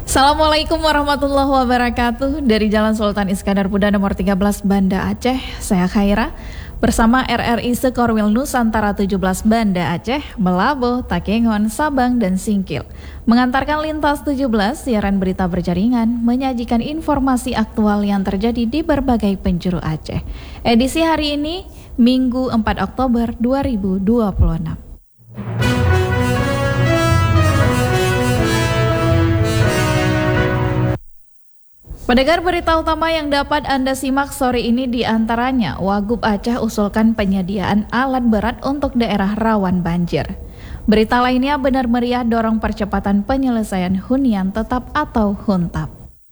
Assalamualaikum warahmatullahi wabarakatuh. Dari Jalan Sultan Iskandar Muda nomor 13 Banda Aceh, saya Khaira bersama RRI Sekorwil Nusantara 17 Banda Aceh, Melaboh, Takengon, Sabang, dan Singkil. Mengantarkan lintas 17, siaran berita berjaringan, menyajikan informasi aktual yang terjadi di berbagai penjuru Aceh. Edisi hari ini, Minggu 4 Oktober 2026. Pendengar, berita utama yang dapat Anda simak sore ini diantaranya Wagub Aceh usulkan penyediaan alat berat untuk daerah rawan banjir. Berita lainnya, benar meriah dorong percepatan penyelesaian hunian tetap atau huntap.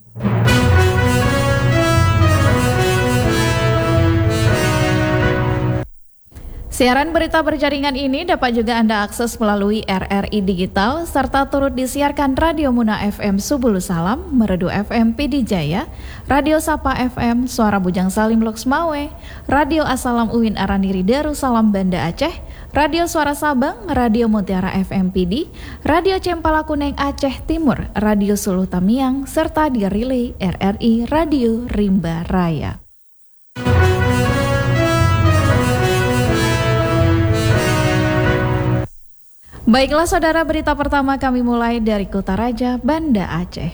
Siaran berita berjaringan ini dapat juga Anda akses melalui RRI Digital serta turut disiarkan Radio Muna FM Subulu Salam, Merdu FM PD Jaya, Radio Sapa FM Suara Bujang Salim Loksmawe, Radio Asalam Uin Araniri Darussalam Banda Aceh, Radio Suara Sabang, Radio Mutiara FM PD, Radio Cempala Kuneng Aceh Timur, Radio Suluh Tamiang, serta di relay RRI Radio Rimba Raya. Baiklah saudara, berita pertama kami mulai dari Kutaraja, Banda Aceh.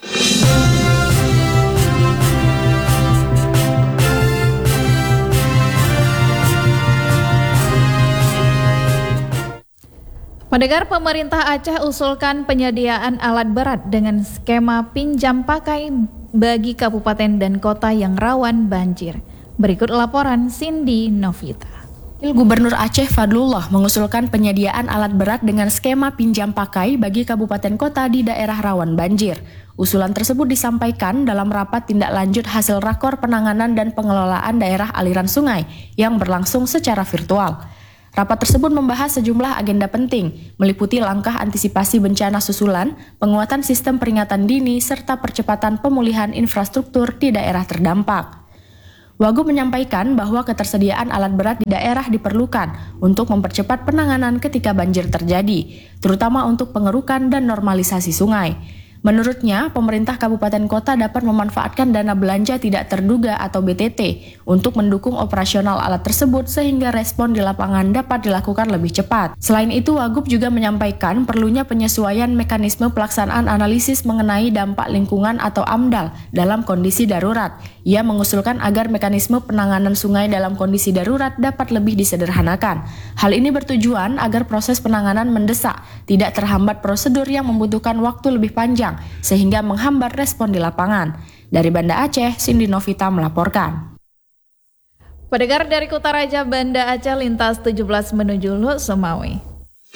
Pendengar, pemerintah Aceh usulkan penyediaan alat berat dengan skema pinjam pakai bagi kabupaten dan kota yang rawan banjir. Berikut laporan Cindy Novita. Gubernur Aceh Fadlullah mengusulkan penyediaan alat berat dengan skema pinjam pakai bagi kabupaten kota di daerah rawan banjir. Usulan tersebut disampaikan dalam rapat tindak lanjut hasil rakor penanganan dan pengelolaan daerah aliran sungai yang berlangsung secara virtual. Rapat tersebut membahas sejumlah agenda penting, meliputi langkah antisipasi bencana susulan, penguatan sistem peringatan dini, serta percepatan pemulihan infrastruktur di daerah terdampak. Wagub menyampaikan bahwa ketersediaan alat berat di daerah diperlukan untuk mempercepat penanganan ketika banjir terjadi, terutama untuk pengerukan dan normalisasi sungai. Menurutnya, pemerintah kabupaten kota dapat memanfaatkan dana belanja tidak terduga atau BTT untuk mendukung operasional alat tersebut sehingga respon di lapangan dapat dilakukan lebih cepat. Selain itu, Wagub juga menyampaikan perlunya penyesuaian mekanisme pelaksanaan analisis mengenai dampak lingkungan atau AMDAL dalam kondisi darurat. Ia mengusulkan agar mekanisme penanganan sungai dalam kondisi darurat dapat lebih disederhanakan. Hal ini bertujuan agar proses penanganan mendesak, tidak terhambat prosedur yang membutuhkan waktu lebih panjang, sehingga menghambat respon di lapangan. Dari Banda Aceh, Cindy Novita melaporkan. Pendengar, dari Kutaraja, Banda Aceh, lintas 17 menuju Loksmawe.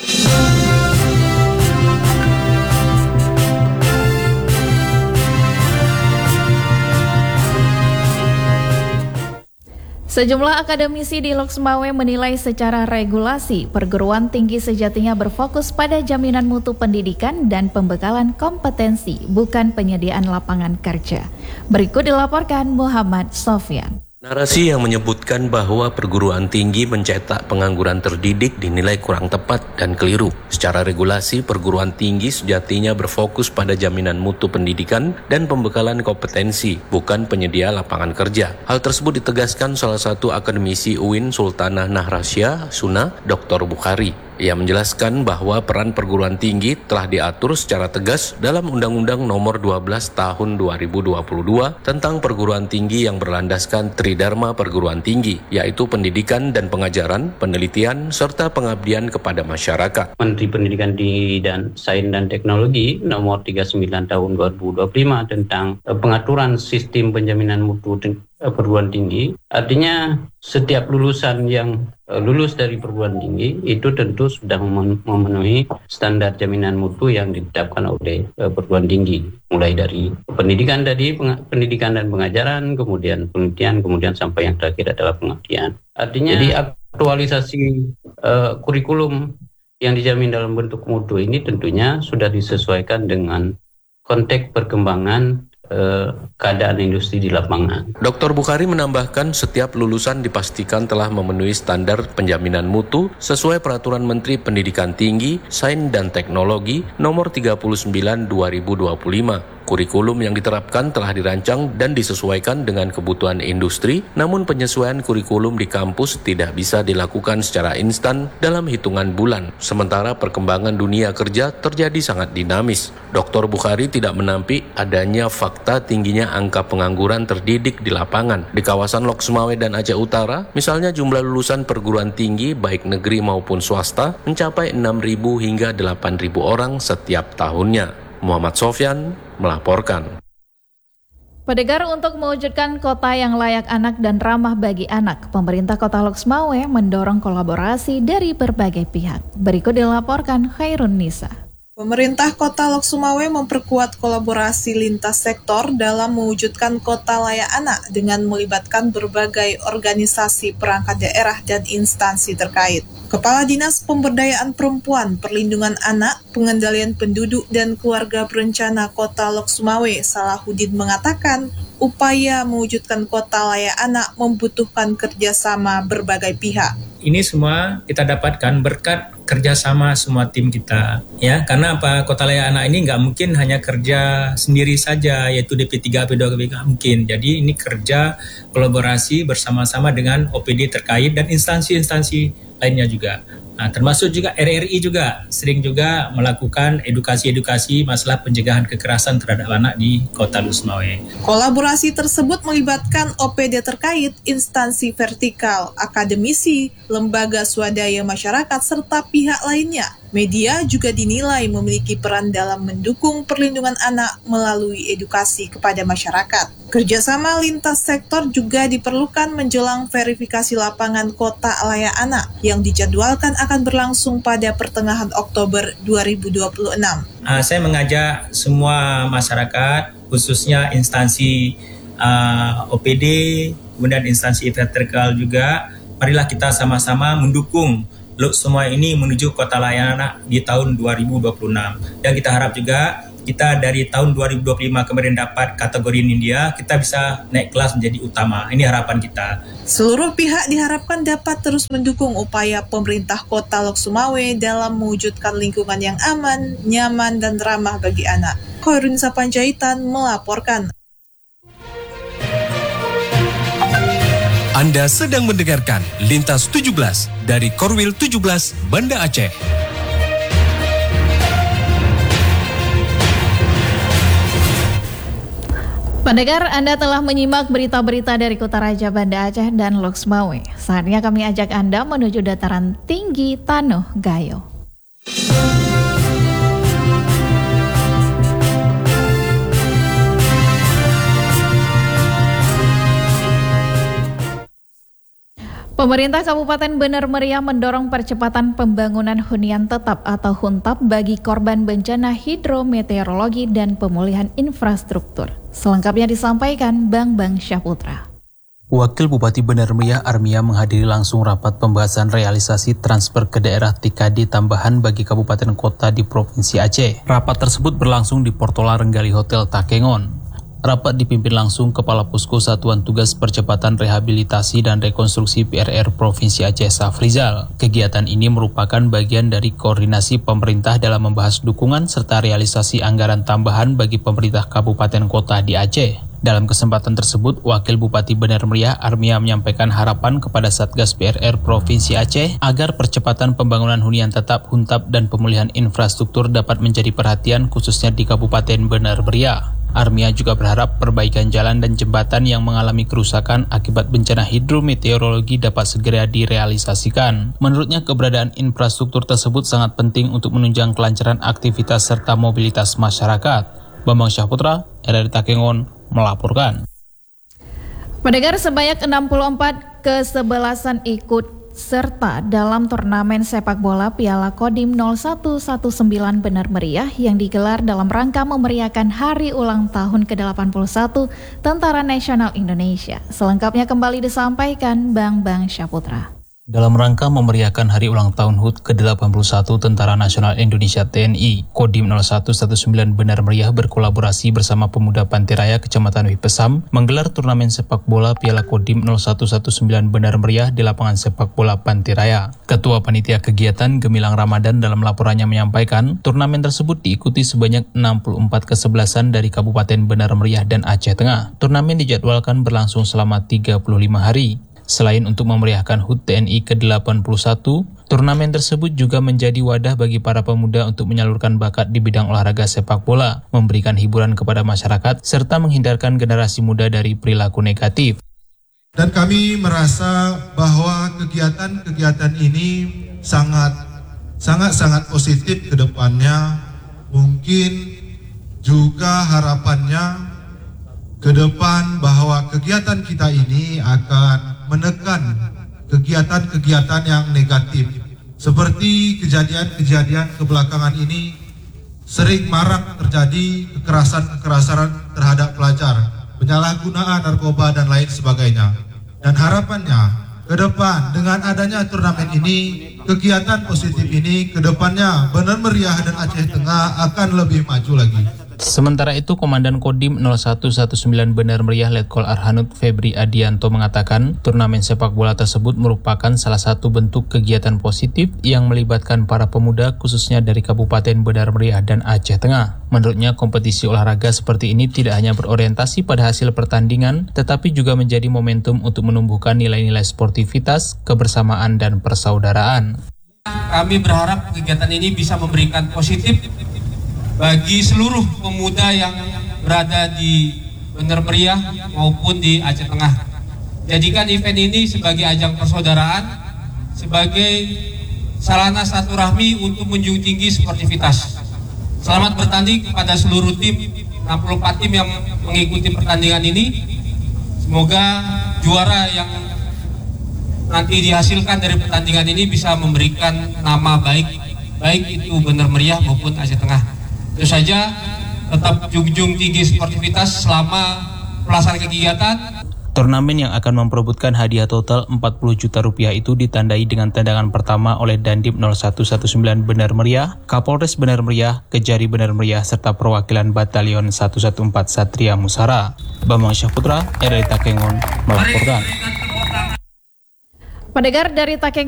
Sejumlah akademisi di Loksmawe menilai secara regulasi perguruan tinggi sejatinya berfokus pada jaminan mutu pendidikan dan pembekalan kompetensi, bukan penyediaan lapangan kerja. Berikut dilaporkan Muhammad Sofyan. Narasi yang menyebutkan bahwa perguruan tinggi mencetak pengangguran terdidik dinilai kurang tepat dan keliru. Secara regulasi, perguruan tinggi sejatinya berfokus pada jaminan mutu pendidikan dan pembekalan kompetensi, bukan penyedia lapangan kerja. Hal tersebut ditegaskan salah satu akademisi UIN Sultanah Nahrasya, Suna, Dr. Bukhari. Ia menjelaskan bahwa peran perguruan tinggi telah diatur secara tegas dalam Undang-Undang Nomor 12 Tahun 2022 tentang perguruan tinggi yang berlandaskan Tridharma Perguruan Tinggi, yaitu pendidikan dan pengajaran, penelitian, serta pengabdian kepada masyarakat. Menteri Pendidikan Tinggi dan Sains dan Teknologi Nomor 39 Tahun 2025 tentang pengaturan sistem penjaminan mutu perguruan tinggi. Artinya setiap lulusan yang lulus dari perguruan tinggi itu tentu sudah memenuhi standar jaminan mutu yang ditetapkan oleh perguruan tinggi, mulai dari pendidikan pendidikan dan pengajaran, kemudian penelitian, kemudian sampai yang terakhir adalah pengabdian. Artinya jadi aktualisasi kurikulum yang dijamin dalam bentuk mutu ini tentunya sudah disesuaikan dengan konteks perkembangan keadaan industri di lapangan. Dr. Bukhari menambahkan setiap lulusan dipastikan telah memenuhi standar penjaminan mutu sesuai Peraturan Menteri Pendidikan Tinggi, Sains dan Teknologi Nomor 39 2025 Kurikulum yang diterapkan telah dirancang dan disesuaikan dengan kebutuhan industri, namun penyesuaian kurikulum di kampus tidak bisa dilakukan secara instan dalam hitungan bulan. Sementara perkembangan dunia kerja terjadi sangat dinamis. Dr. Bukhari tidak menampik adanya fakta tingginya angka pengangguran terdidik di lapangan. Di kawasan Lok Sumawe dan Aceh Utara, misalnya jumlah lulusan perguruan tinggi baik negeri maupun swasta mencapai 6.000 hingga 8.000 orang setiap tahunnya. Muhammad Sofyan melaporkan. Pendengar, untuk mewujudkan kota yang layak anak dan ramah bagi anak, pemerintah Kota Lok Sumawe mendorong kolaborasi dari berbagai pihak. Berikut dilaporkan Khairun Nisa. Pemerintah Kota Lok Sumawe memperkuat kolaborasi lintas sektor dalam mewujudkan kota layak anak dengan melibatkan berbagai organisasi perangkat daerah dan instansi terkait. Kepala Dinas Pemberdayaan Perempuan, Perlindungan Anak, Pengendalian Penduduk dan Keluarga Berencana Kota Lok Sumawe, Salahuddin mengatakan, upaya mewujudkan kota layak anak membutuhkan kerjasama berbagai pihak. Ini semua kita dapatkan berkat kerjasama semua tim kita, ya. Karena apa? Kota layak anak ini nggak mungkin hanya kerja sendiri saja, yaitu DP3, AP2, AP nggak mungkin. Jadi ini kerja kolaborasi bersama-sama dengan OPD terkait dan instansi-instansi lainnya juga. Nah, termasuk juga RRI juga sering juga melakukan edukasi-edukasi masalah pencegahan kekerasan terhadap anak di Kota Lok Sumawe. Kolaborasi tersebut melibatkan OPD terkait, instansi vertikal, akademisi, lembaga swadaya masyarakat, serta pihak lainnya. Media juga dinilai memiliki peran dalam mendukung perlindungan anak melalui edukasi kepada masyarakat. Kerjasama lintas sektor juga diperlukan menjelang verifikasi lapangan kota layak anak yang dijadwalkan akan berlangsung pada pertengahan Oktober 2026. Saya mengajak semua masyarakat, khususnya instansi OPD, kemudian instansi vertikal juga, marilah kita sama-sama mendukung Lok Sumawe ini menuju kota layak anak di tahun 2026. Dan kita harap juga kita dari tahun 2025 kemarin dapat kategori India, kita bisa naik kelas menjadi utama. Ini harapan kita. Seluruh pihak diharapkan dapat terus mendukung upaya pemerintah Kota Lok Sumawe dalam mewujudkan lingkungan yang aman, nyaman, dan ramah bagi anak. Khairun Nisa Panjaitan melaporkan. Anda sedang mendengarkan Lintas 17 dari Korwil 17 Banda Aceh. Pendengar, Anda telah menyimak berita-berita dari Kota Raja Banda Aceh dan Lok Sumawe. Saatnya kami ajak Anda menuju dataran tinggi Tanoh Gayo. Pemerintah Kabupaten Bener Meriah mendorong percepatan pembangunan hunian tetap atau HUNTAP bagi korban bencana hidrometeorologi dan pemulihan infrastruktur. Selengkapnya disampaikan Bang Syahputra. Wakil Bupati Bener Meriah Armia menghadiri langsung rapat pembahasan realisasi transfer ke daerah TKD tambahan bagi kabupaten kota di Provinsi Aceh. Rapat tersebut berlangsung di Portola Renggali Hotel Takengon. Rapat dipimpin langsung Kepala Pusko Satuan Tugas Percepatan Rehabilitasi dan Rekonstruksi PRR Provinsi Aceh Safrizal. Kegiatan ini merupakan bagian dari koordinasi pemerintah dalam membahas dukungan serta realisasi anggaran tambahan bagi pemerintah kabupaten kota di Aceh. Dalam kesempatan tersebut, Wakil Bupati Bener Meriah Armia menyampaikan harapan kepada Satgas PRR Provinsi Aceh agar percepatan pembangunan hunian tetap, HUNTAP, dan pemulihan infrastruktur dapat menjadi perhatian khususnya di Kabupaten Bener Meriah. Armia juga berharap perbaikan jalan dan jembatan yang mengalami kerusakan akibat bencana hidrometeorologi dapat segera direalisasikan. Menurutnya, keberadaan infrastruktur tersebut sangat penting untuk menunjang kelancaran aktivitas serta mobilitas masyarakat. Bambang Syahputra, RRI Takengon, melaporkan. Pendengar, sebanyak 64 kesebelasan ikut serta dalam turnamen sepak bola Piala Kodim 0119 Bener Meriah yang digelar dalam rangka memeriahkan hari ulang tahun ke-81 Tentara Nasional Indonesia. Selengkapnya kembali disampaikan Bang Syahputra. Dalam rangka memeriahkan hari ulang tahun HUT ke-81 Tentara Nasional Indonesia TNI, Kodim 0119 Benar Meriah berkolaborasi bersama Pemuda Pantai Raya Kecamatan Wipesam menggelar turnamen sepak bola Piala Kodim 0119 Benar Meriah di lapangan sepak bola Pantai Raya. Ketua Panitia Kegiatan Gemilang Ramadan dalam laporannya menyampaikan, turnamen tersebut diikuti sebanyak 64 kesebelasan dari Kabupaten Benar Meriah dan Aceh Tengah. Turnamen dijadwalkan berlangsung selama 35 hari. Selain untuk memeriahkan HUT TNI ke-81, turnamen tersebut juga menjadi wadah bagi para pemuda untuk menyalurkan bakat di bidang olahraga sepak bola, memberikan hiburan kepada masyarakat, serta menghindarkan generasi muda dari perilaku negatif. Dan kami merasa bahwa kegiatan-kegiatan ini sangat positif ke depannya. Mungkin juga harapannya ke depan bahwa kegiatan kita ini akan menekan kegiatan-kegiatan yang negatif. Seperti kejadian-kejadian kebelakangan ini sering marak terjadi kekerasan terhadap pelajar, penyalahgunaan narkoba dan lain sebagainya. Dan harapannya ke depan dengan adanya turnamen ini, kegiatan positif ini ke depannya Benar Meriah dan Aceh Tengah akan lebih maju lagi. Sementara itu, Komandan Kodim 0119 Benar Meriah Letkol Arhanud Febri Adianto mengatakan, turnamen sepak bola tersebut merupakan salah satu bentuk kegiatan positif yang melibatkan para pemuda khususnya dari Kabupaten Benar Meriah dan Aceh Tengah. Menurutnya, kompetisi olahraga seperti ini tidak hanya berorientasi pada hasil pertandingan, tetapi juga menjadi momentum untuk menumbuhkan nilai-nilai sportivitas, kebersamaan, dan persaudaraan. Kami berharap kegiatan ini bisa memberikan positif bagi seluruh pemuda yang berada di Benar Meriah maupun di Aceh Tengah. Jadikan event ini sebagai ajang persaudaraan, sebagai sarana silaturahmi untuk menjunjung tinggi sportivitas. Selamat bertanding kepada seluruh tim, 64 tim yang mengikuti pertandingan ini. Semoga juara yang nanti dihasilkan dari pertandingan ini bisa memberikan nama baik itu Benar Meriah maupun Aceh Tengah. Itu saja, tetap junjung tinggi sportivitas selama pelaksanaan kegiatan. Turnamen yang akan memperebutkan hadiah total 40 juta rupiah itu ditandai dengan tendangan pertama oleh Dandim 0119 Benar Meriah, Kapolres Benar Meriah, Kejari Benar Meriah, serta perwakilan Batalion 114 Satria Musara. Bambang Syahputra, RRI Takengon, melaporkan. Pendengar dari Takengon